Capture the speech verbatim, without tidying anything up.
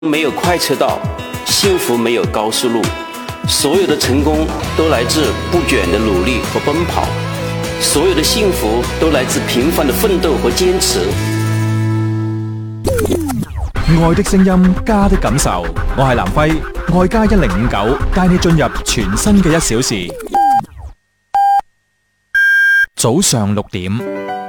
没有快车道，幸福没有高速路，所有的成功都来自不倦的努力和奔跑，所有的幸福都來自平凡的奮鬥和堅持。 愛的聲音，家的感受。我係藍輝，愛家一零五九，帶你進入全新嘅一小時。早上六點。